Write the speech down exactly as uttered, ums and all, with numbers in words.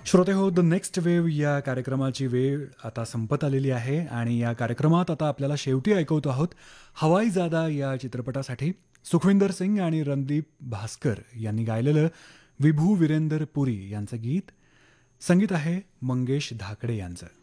श्रोते हो, the next wave या कार्यक्रमाची वेळ आता संपत आलेली आहे आणि या कार्यक्रमात आता आपल्याला शेवटी ऐकवतो आहोत हवाईजादा या चित्रपटासाठी सुखविंदर सिंग आणि रणदीप भास्कर यांनी गायलेलं विभू वीरेंदर पुरी यांचं गीत. संगीत आहे मंगेश धाकडे यांचं.